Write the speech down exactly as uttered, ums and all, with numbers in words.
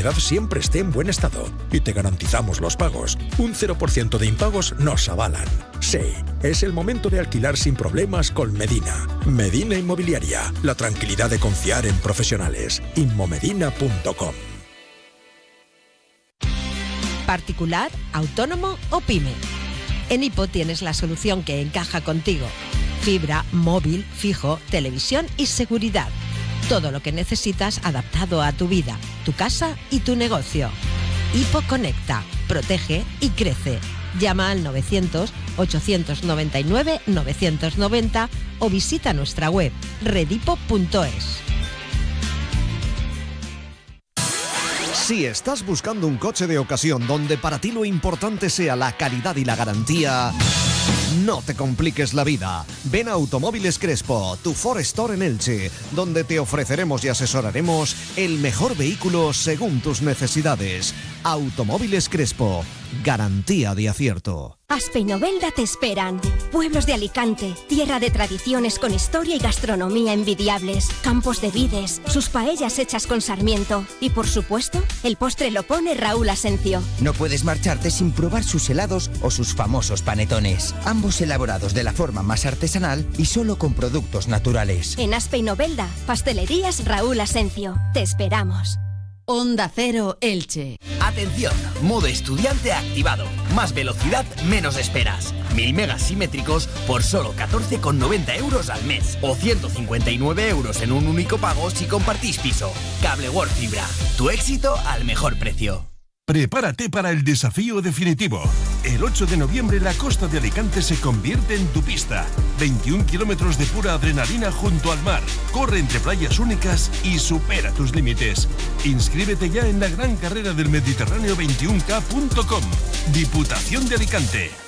propiedad siempre esté en buen estado y te garantizamos los pagos. Un cero por ciento de impagos nos avalan. Sí, es el momento de alquilar sin problemas con Medina. Medina Inmobiliaria, la tranquilidad de confiar en profesionales. inmomedina punto com. Particular, autónomo o pyme. En Hipo tienes la solución que encaja contigo. Fibra, móvil, fijo, televisión y seguridad. Todo lo que necesitas adaptado a tu vida, tu casa y tu negocio. Hipo Conecta, protege y crece. Llama al novecientos, ochocientos noventa y nueve, novecientos noventa o visita nuestra web redipo punto es. Si estás buscando un coche de ocasión donde para ti lo importante sea la calidad y la garantía, no te compliques la vida. Ven a Automóviles Crespo, tu Ford Store en Elche, donde te ofreceremos y asesoraremos el mejor vehículo según tus necesidades. Automóviles Crespo, garantía de acierto. Aspe y Novelda te esperan. Pueblos de Alicante, tierra de tradiciones con historia y gastronomía envidiables, campos de vides, sus paellas hechas con sarmiento y, por supuesto, el postre lo pone Raúl Asencio. No puedes marcharte sin probar sus helados o sus famosos panetones, ambos elaborados de la forma más artesanal y solo con productos naturales. En Aspe y Novelda, pastelerías Raúl Asencio. Te esperamos. Onda Cero Elche. Atención, modo estudiante activado. Más velocidad, menos esperas. Mil megas simétricos por solo catorce con noventa euros al mes. O ciento cincuenta y nueve euros en un único pago si compartís piso. Cable World Fibra. Tu éxito al mejor precio. Prepárate para el desafío definitivo. El ocho de noviembre la costa de Alicante se convierte en tu pista. veintiún kilómetros de pura adrenalina junto al mar. Corre entre playas únicas y supera tus límites. Inscríbete ya en la gran carrera del Mediterráneo veintiuno K punto com. Diputación de Alicante.